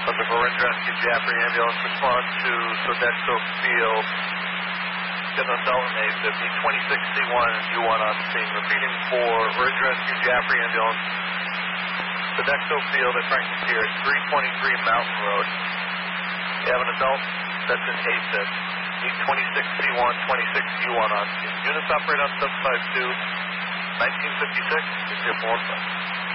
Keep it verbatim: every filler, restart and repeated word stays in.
Thunderbird Ridge Rescue Jaffrey Ambulance, respond to Sodexo Field. Get an adult in AFib, B twenty-six C one and U one on scene. Repeating for Ridge Rescue Jaffrey Ambulance, Sodexo Field at Franklin Pier, three twenty-three Mountain Road. You have an adult that's in AFib, B twenty-six C one, twenty-six U one on scene. Units operate on sub five two, nineteen fifty-six, is your four.